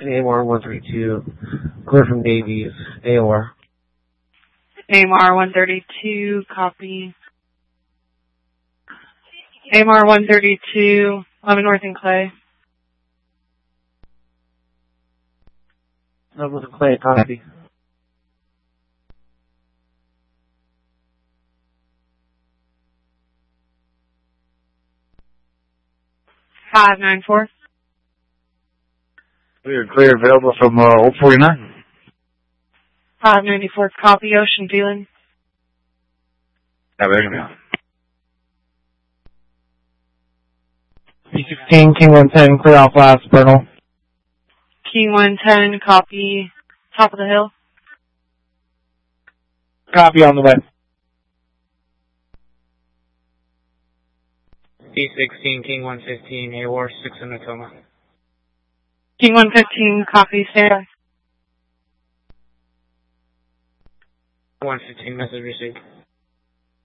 AMR 132, clear from Davies, AOR. AMR 132, copy. AMR 132, 11 North and Clay. 11 North and Clay, copy. Five 9-4. We are clear, available from Old 49. 594, copy, Ocean Feeling. Yeah, there you go. P16, King 110, clear off last, Bernal. King 110, copy, top of the hill. Copy on the way. P16, King 115, AWAR 6 in Natoma. King 115, copy, stand by. 115, message received.